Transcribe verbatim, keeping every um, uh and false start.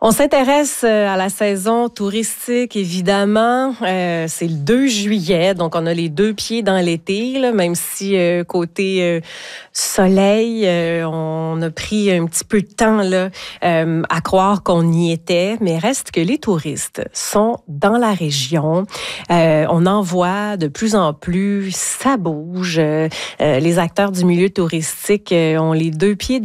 On s'intéresse à la saison touristique, évidemment. Euh, c'est le deux juillet, donc on a les deux pieds dans l'été, là, même si euh, côté euh, soleil, euh, on a pris un petit peu de temps là, euh, à croire qu'on y était, mais reste que les touristes sont dans la région. Euh, on en voit de plus en plus, ça bouge. Euh, les acteurs du milieu touristique euh, ont les deux pieds